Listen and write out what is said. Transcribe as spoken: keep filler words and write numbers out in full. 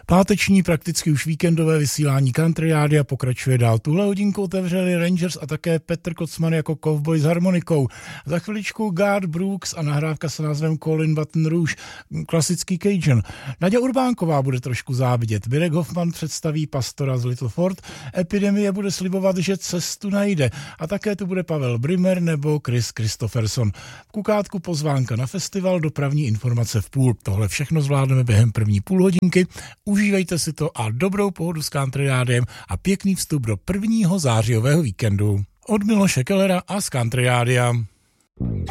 Páteční, prakticky už víkendové vysílání Country Rádia pokračuje dál. Tuhle hodinku otevřeli Rangers a také Petr Kocman jako kovboj s harmonikou. Za chviličku Garth Brooks a nahrávka se názvem Colin Baton Rouge, klasický Cajun. Naďa Urbánková bude trošku závidět. Mirek Hoffman představí Pastora z Little Ford. Epidemie bude slibovat, že cestu najde. A také tu bude Pavel Brimmer nebo Chris Christopherson. V Kukátku pozvánka na festival, dopravní informace v půl. Tohle všechno zvládneme během první půl hodinky. Užívejte si to a dobrou pohodu s Country Rádiem a pěkný vstup do prvního zářijového víkendu. Od Miloše Kellera a z Country Rádia.